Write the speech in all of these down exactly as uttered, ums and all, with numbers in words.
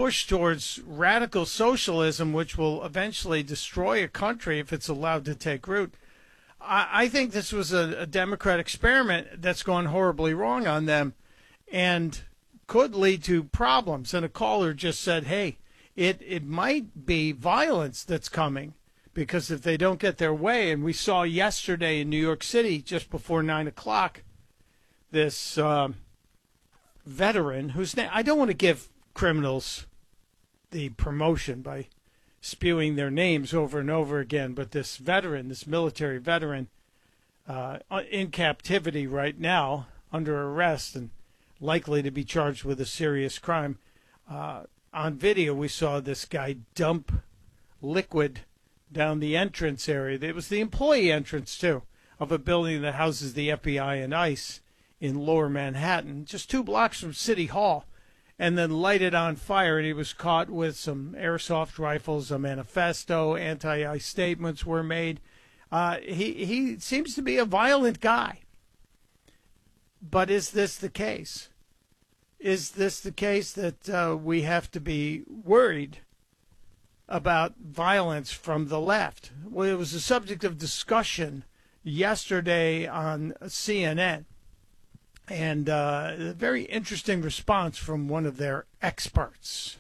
push towards radical socialism, which will eventually destroy a country if it's allowed to take root. I, I think this was a, a Democrat experiment that's gone horribly wrong on them and could lead to problems. And a caller just said, hey, it, it might be violence that's coming, because if they don't get their way, and we saw yesterday in New York City, just before nine o'clock, this um, veteran whose name, I don't want to give criminals the promotion by spewing their names over and over again, but this veteran, this military veteran, uh, in captivity right now, under arrest and likely to be charged with a serious crime. Uh, on video, we saw this guy dump liquid down the entrance area. It was the employee entrance, too, of a building that houses the F B I and ICE in Lower Manhattan, just two blocks from City Hall, and then light it on fire. And he was caught with some airsoft rifles, a manifesto, anti-ICE statements were made. Uh, he, he seems to be a violent guy. But is this the case? Is this the case that uh, we have to be worried about violence from the left? Well, it was the subject of discussion yesterday on C N N, and uh, a very interesting response from one of their experts.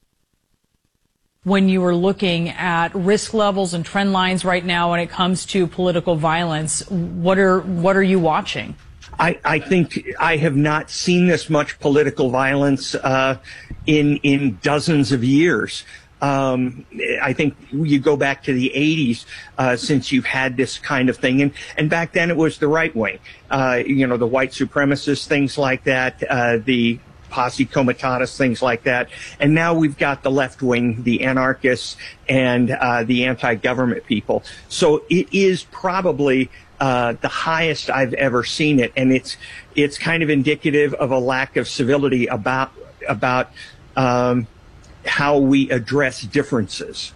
When you were looking at risk levels and trend lines right now when it comes to political violence, what are what are you watching? I, I think I have not seen this much political violence uh, in in dozens of years. Um, I think you go back to the eighties uh, since you've had this kind of thing, and and back then it was the right wing, uh, you know, the white supremacists, things like that, uh, the Posse Comitatus, things like that, and now we've got the left wing, the anarchists, and uh, the anti-government people. So it is probably Uh, the highest I've ever seen it, and it's it's kind of indicative of a lack of civility about about um, how we address differences.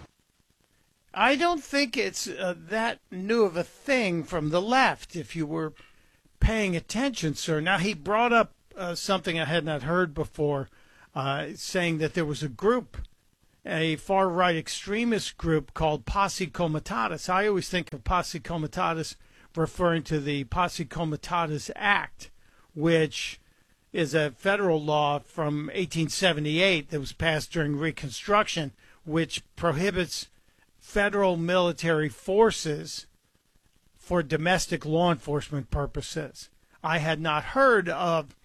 I don't think it's uh, that new of a thing from the left, if you were paying attention, sir. Now, he brought up uh, something I had not heard before, uh, saying that there was a group, a far-right extremist group called Posse Comitatus. I always think of Posse Comitatus referring to the Posse Comitatus Act, which is a federal law from eighteen seventy-eight that was passed during Reconstruction, which prohibits federal military forces for domestic law enforcement purposes. I had not heard of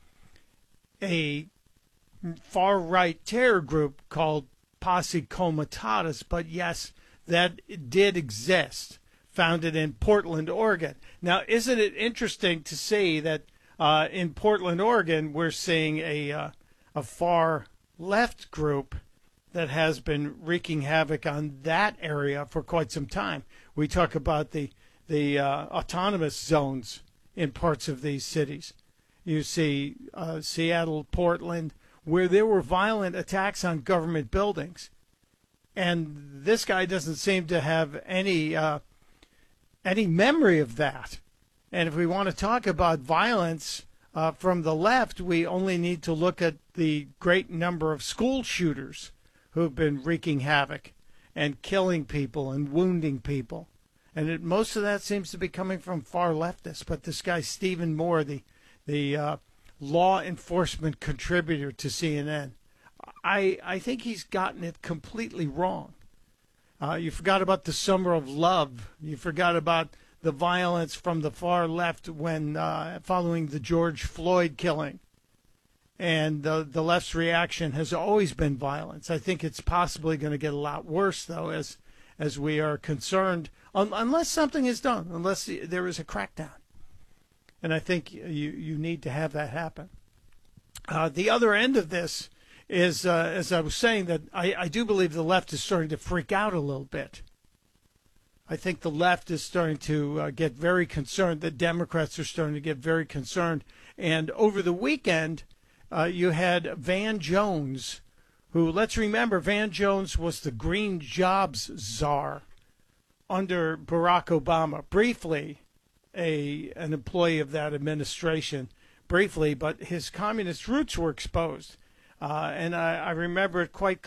a far-right terror group called Posse Comitatus, but yes, that did exist. Founded in Portland, Oregon. Now, isn't it interesting to see that uh, in Portland, Oregon, we're seeing a uh, a far left group that has been wreaking havoc on that area for quite some time. We talk about the the uh, autonomous zones in parts of these cities. You see uh, Seattle, Portland, where there were violent attacks on government buildings, and this guy doesn't seem to have any. Uh, any memory of that. And if we want to talk about violence uh, from the left, we only need to look at the great number of school shooters who've been wreaking havoc and killing people and wounding people. And it, most of that seems to be coming from far leftists. But this guy, Stephen Moore, the, the uh, law enforcement contributor to C N N, I, I think he's gotten it completely wrong. Uh, you forgot about the Summer of Love. You forgot about the violence from the far left when uh, following the George Floyd killing. And uh, the left's reaction has always been violence. I think it's possibly going to get a lot worse, though, as as we are concerned, un- unless something is done, unless there is a crackdown. And I think you, you need to have that happen. Uh, the other end of this is, uh, as I was saying, that I, I do believe the left is starting to freak out a little bit. I think the left is starting to uh, get very concerned. The Democrats are starting to get very concerned. And over the weekend, uh, you had Van Jones, who, let's remember, Van Jones was the green jobs czar under Barack Obama. Briefly, a an employee of that administration, briefly, but his communist roots were exposed. Uh, and I, I remember it quite